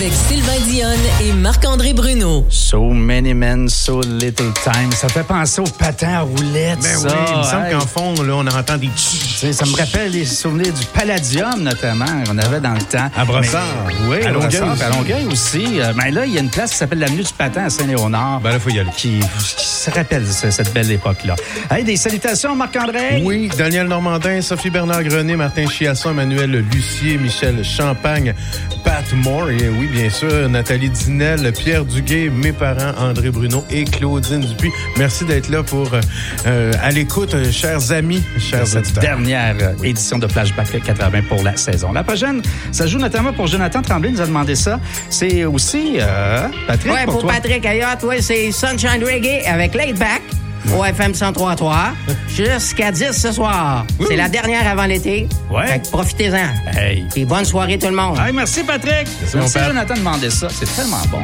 Avec Sylvain Dionne et Marc-André Bruno. So many men, so little time. Ça fait penser aux patins à roulettes, Ben ça. oui, il me semble qu'en fond, là, on entend des... Ça me rappelle les souvenirs du Palladium, notamment, qu'on avait dans le temps. À Brossard. Oui, à Longueuil Brossard, aussi. à Longueuil aussi. Mais là, il y a une place qui s'appelle l'Avenue du Patin à Saint-Léonard. Ben là, faut y aller. Qui se rappelle cette belle époque-là. Hey, des salutations, Marc-André. Oui, Daniel Normandin, Sophie Bernard-Grenet, Martin Chiasson, Emmanuel Lucier, Michel Champagne, Pat Moore, et oui, bien sûr, Nathalie Dinel, Pierre Duguay, mes parents, André Bruno et Claudine Dupuis. Merci d'être là pour à l'écoute, chers amis, chers Cette auditeurs. dernière édition de Flashback 80 pour la saison. La prochaine, ça joue notamment pour Jonathan Tremblay, nous a demandé ça. C'est aussi Patrick, Ouais, pour toi. Patrick Ayotte, ouais, c'est Sunshine Reggae avec Laid Back au FM 103.3 jusqu'à 10 ce soir. C'est la dernière avant l'été. Ouais. Fait que profitez-en. Hey. Et bonne soirée tout le monde. Hey, merci Patrick. mon Merci Pat. Jonathan de demander ça. C'est tellement bon.